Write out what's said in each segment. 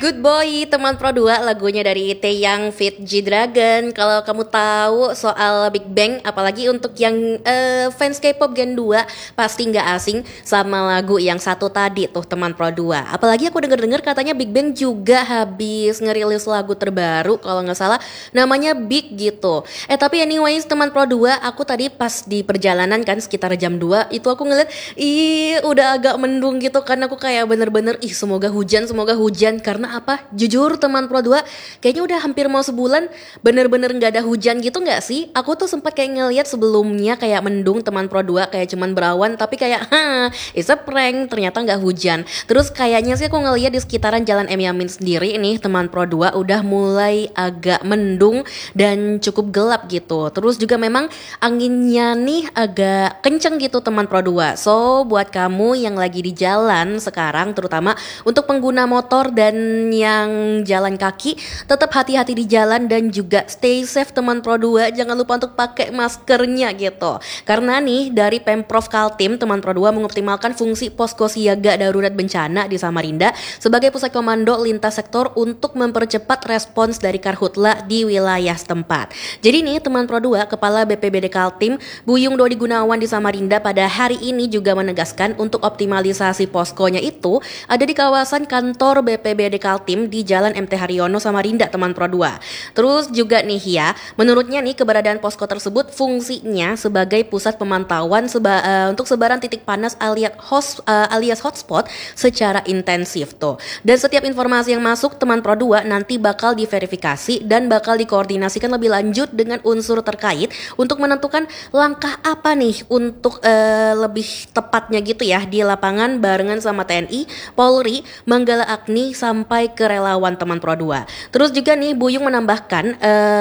Good Boy, teman Pro 2, lagunya dari Taeyang feat G-Dragon. Kalau kamu tahu soal Big Bang, apalagi untuk yang fans K-pop Gen 2, pasti nggak asing sama lagu yang satu tadi tuh, teman Pro 2. Apalagi aku denger-denger katanya Big Bang juga habis ngerilis lagu terbaru, kalau nggak salah namanya Big gitu. Tapi anyways, teman Pro 2, aku tadi pas di perjalanan kan sekitar jam 2, itu aku ngeliat, udah agak mendung gitu kan. Aku kayak bener-bener, semoga hujan. Karena apa? Jujur teman Pro 2, kayaknya udah hampir mau sebulan bener-bener gak ada hujan gitu gak sih? Aku tuh sempat kayak ngeliat sebelumnya kayak mendung teman Pro 2, kayak cuman berawan, tapi kayak it's a prank, ternyata gak hujan. Terus kayaknya sih aku ngeliat di sekitaran Jalan M Yamin sendiri ini teman Pro 2 udah mulai agak mendung dan cukup gelap gitu. Terus juga memang anginnya nih agak kenceng gitu teman Pro 2. So buat kamu yang lagi di jalan sekarang, terutama untuk pengguna motor dan yang jalan kaki, tetap hati-hati di jalan dan juga stay safe teman Pro 2. Jangan lupa untuk pakai maskernya gitu. Karena nih dari Pemprov Kaltim, teman Pro 2 mengoptimalkan fungsi posko siaga darurat bencana di Samarinda sebagai pusat komando lintas sektor untuk mempercepat respons dari Karhutla di wilayah setempat. Jadi nih teman Pro 2, Kepala BPBD Kaltim Buyung Dodi Gunawan di Samarinda pada hari ini juga menegaskan untuk optimalisasi poskonya itu ada di kawasan kantor BPBD Kaltim di Jalan MT Haryono Samarinda teman Pro 2. Terus juga nih ya, menurutnya nih keberadaan posko tersebut fungsinya sebagai pusat pemantauan untuk sebaran titik panas alias hotspot secara intensif tuh. Dan setiap informasi yang masuk teman Pro 2 nanti bakal diverifikasi dan bakal dikoordinasikan lebih lanjut dengan unsur terkait untuk menentukan langkah apa nih untuk lebih tepatnya gitu ya di lapangan barengan sama TNI, Polri, Manggala Agni sampai ke relawan teman Pro 2. Terus juga nih Buyung menambahkan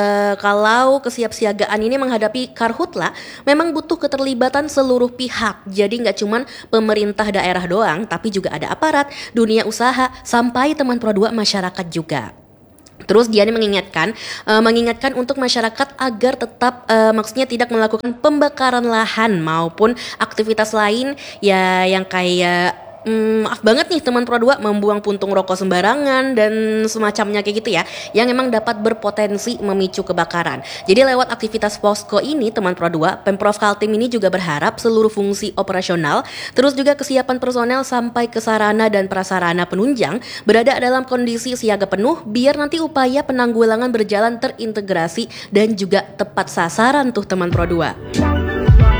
kalau kesiapsiagaan ini menghadapi Karhutla memang butuh keterlibatan seluruh pihak. Jadi nggak cuman pemerintah daerah doang, tapi juga ada aparat, dunia usaha, sampai teman Pro 2 masyarakat juga. Terus dia mengingatkan untuk masyarakat agar tetap maksudnya tidak melakukan pembakaran lahan maupun aktivitas lain ya yang kayak maaf banget nih teman Pro 2 membuang puntung rokok sembarangan dan semacamnya kayak gitu ya, yang memang dapat berpotensi memicu kebakaran. Jadi lewat aktivitas posko ini teman Pro 2, Pemprov Kaltim ini juga berharap seluruh fungsi operasional terus juga kesiapan personel sampai ke sarana dan prasarana penunjang berada dalam kondisi siaga penuh biar nanti upaya penanggulangan berjalan terintegrasi dan juga tepat sasaran tuh teman Pro 2.